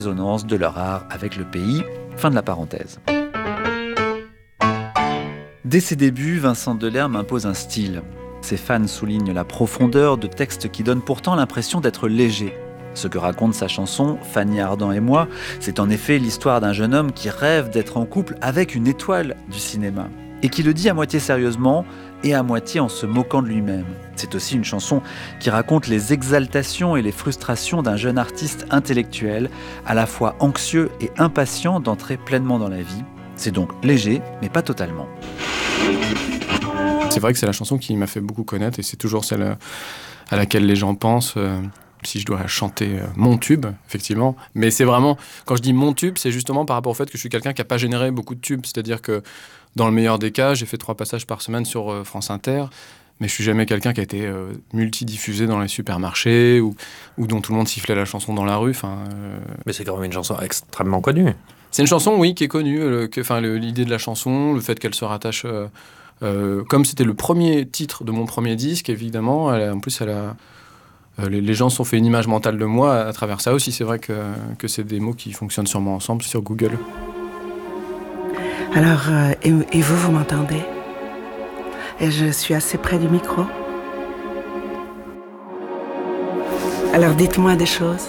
résonance de leur art avec le pays. Fin de la parenthèse. Dès ses débuts, Vincent Delerme impose un style. Ses fans soulignent la profondeur de textes qui donnent pourtant l'impression d'être légers. Ce que raconte sa chanson « Fanny Ardant et moi », c'est en effet l'histoire d'un jeune homme qui rêve d'être en couple avec une étoile du cinéma. Et qui le dit à moitié sérieusement et à moitié en se moquant de lui-même. C'est aussi une chanson qui raconte les exaltations et les frustrations d'un jeune artiste intellectuel, à la fois anxieux et impatient d'entrer pleinement dans la vie. C'est donc léger, mais pas totalement. C'est vrai que c'est la chanson qui m'a fait beaucoup connaître et c'est toujours celle à laquelle les gens pensent. Si je dois chanter mon tube, effectivement. Mais c'est vraiment, quand je dis mon tube, c'est justement par rapport au fait que je suis quelqu'un qui n'a pas généré beaucoup de tubes. C'est-à-dire que dans le meilleur des cas, j'ai fait 3 passages par semaine sur France Inter, mais je suis jamais quelqu'un qui a été multidiffusé dans les supermarchés ou dont tout le monde sifflait la chanson dans la rue. Mais c'est quand même une chanson extrêmement connue. C'est une chanson, oui, qui est connue. L'idée de la chanson, le fait qu'elle se rattache... comme c'était le premier titre de mon premier disque, évidemment, en plus, les gens se sont fait une image mentale de moi à travers ça aussi. C'est vrai que c'est des mots qui fonctionnent sûrement ensemble sur Google. Alors, et vous m'entendez? Et je suis assez près du micro. Alors, dites-moi des choses.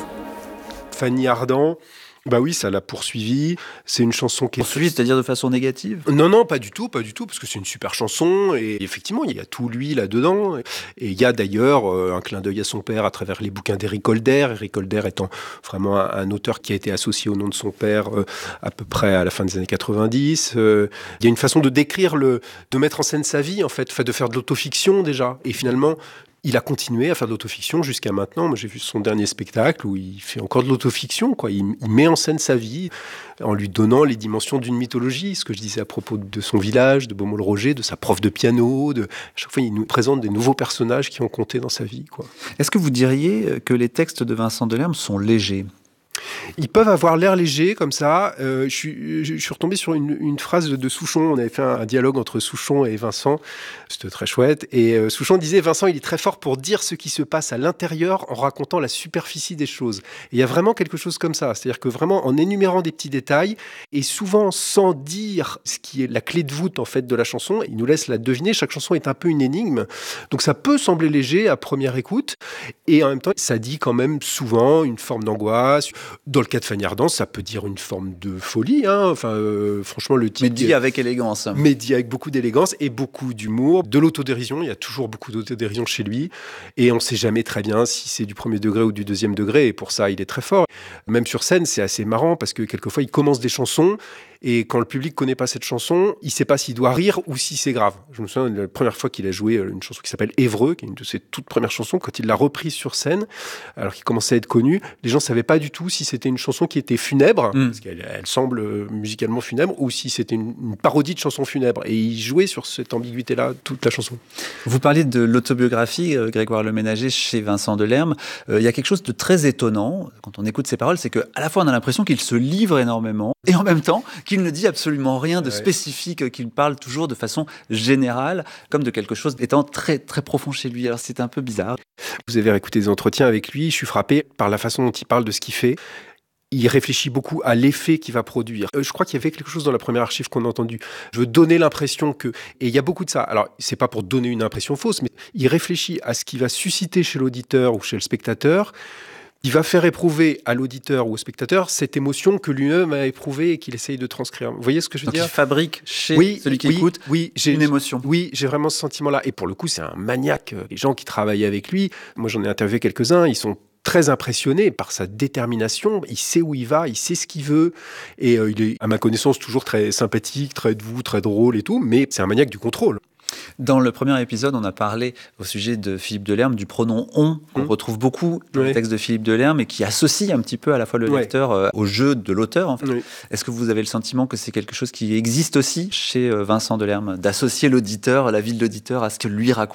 Fanny Ardant, bah oui, ça l'a poursuivi. C'est une chanson qui est... Poursuivi, c'est-à-dire de façon négative ? Non, pas du tout, parce que c'est une super chanson, et effectivement, il y a tout lui là-dedans, et il y a d'ailleurs un clin d'œil à son père à travers les bouquins d'Éric Holder, Éric Holder étant vraiment un auteur qui a été associé au nom de son père à peu près à la fin des années 90. Il y a une façon de décrire, de mettre en scène sa vie, en fait, de faire de l'autofiction déjà, et finalement... Il a continué à faire de l'autofiction jusqu'à maintenant. Moi, j'ai vu son dernier spectacle où il fait encore de l'autofiction, quoi. Il met en scène sa vie en lui donnant les dimensions d'une mythologie. Ce que je disais à propos de son village, de Beaumont-le-Roger, de sa prof de piano. À chaque fois, il nous présente des nouveaux personnages qui ont compté dans sa vie, quoi. Est-ce que vous diriez que les textes de Vincent Delerme sont légers ? Ils peuvent avoir l'air légers comme ça. Je suis retombé sur une phrase de Souchon. On avait fait un dialogue entre Souchon et Vincent. C'était très chouette. Et Souchon disait « Vincent, il est très fort pour dire ce qui se passe à l'intérieur en racontant la superficie des choses. » Et il y a vraiment quelque chose comme ça. C'est-à-dire que vraiment, en énumérant des petits détails, et souvent sans dire ce qui est la clé de voûte en fait, de la chanson, il nous laisse la deviner. Chaque chanson est un peu une énigme. Donc ça peut sembler léger à première écoute. Et en même temps, ça dit quand même souvent une forme d'angoisse. Dans le cas de Fanny Ardant, ça peut dire une forme de folie. Franchement, le titre... Mais dit avec élégance. Mais dit avec beaucoup d'élégance et beaucoup d'humour. De l'autodérision, il y a toujours beaucoup d'autodérision chez lui. Et on ne sait jamais très bien si c'est du premier degré ou du deuxième degré. Et pour ça, il est très fort. Même sur scène, c'est assez marrant parce que quelquefois, il commence des chansons et quand le public ne connaît pas cette chanson, il ne sait pas s'il doit rire ou si c'est grave. Je me souviens de la première fois qu'il a joué une chanson qui s'appelle Évreux, qui est une de ses toutes premières chansons, quand il l'a reprise sur scène, alors qu'il commençait à être connu, les gens ne savaient pas du tout si c'était une chanson qui était funèbre, parce qu'elle semble musicalement funèbre, ou si c'était une parodie de chanson funèbre. Et il jouait sur cette ambiguïté-là toute la chanson. Vous parlez de l'autobiographie, Grégoire Leménager, chez Vincent Delerme. Il y a quelque chose de très étonnant, quand on écoute ses paroles, c'est qu'à la fois on a l'impression qu'il se livre énormément, et en même temps qu'il ne dit absolument rien de spécifique, qu'il parle toujours de façon générale, comme de quelque chose étant très, très profond chez lui. Alors c'est un peu bizarre. Vous avez écouté des entretiens avec lui, je suis frappé par la façon dont il parle de ce qu'il fait. Il réfléchit beaucoup à l'effet qu'il va produire. Je crois qu'il y avait quelque chose dans la première archive qu'on a entendue. Je veux donner l'impression que... Et il y a beaucoup de ça. Alors, c'est pas pour donner une impression fausse, mais il réfléchit à ce qui va susciter chez l'auditeur ou chez le spectateur. Il va faire éprouver à l'auditeur ou au spectateur cette émotion que lui-même a éprouvée et qu'il essaye de transcrire. Vous voyez ce que je veux dire ? Donc il fabrique chez celui qui écoute une émotion. Oui, j'ai vraiment ce sentiment-là. Et pour le coup, c'est un maniaque. Les gens qui travaillent avec lui, moi j'en ai interviewé quelques-uns, ils sont très impressionné par sa détermination. Il sait où il va, il sait ce qu'il veut. Et il est, à ma connaissance, toujours très sympathique, très doux, très drôle et tout. Mais c'est un maniaque du contrôle. Dans le premier épisode, on a parlé au sujet de Philippe Delerme du pronom « on » qu'on retrouve beaucoup dans le texte de Philippe Delerme et qui associe un petit peu à la fois le lecteur au jeu de l'auteur. En fait. Est-ce que vous avez le sentiment que c'est quelque chose qui existe aussi chez Vincent Delerme, d'associer l'auditeur, la vie de l'auditeur à ce que lui raconte ?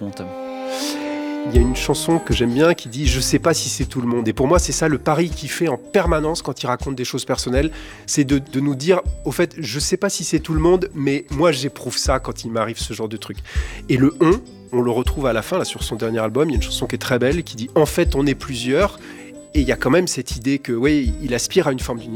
Il y a une chanson que j'aime bien qui dit « Je sais pas si c'est tout le monde ». Et pour moi, c'est ça le pari qu'il fait en permanence quand il raconte des choses personnelles. C'est de nous dire, au fait, je sais pas si c'est tout le monde, mais moi, j'éprouve ça quand il m'arrive ce genre de truc. Et le « on le retrouve à la fin, là, sur son dernier album. Il y a une chanson qui est très belle, qui dit « En fait, on est plusieurs ». Et il y a quand même cette idée que, oui, il aspire à une forme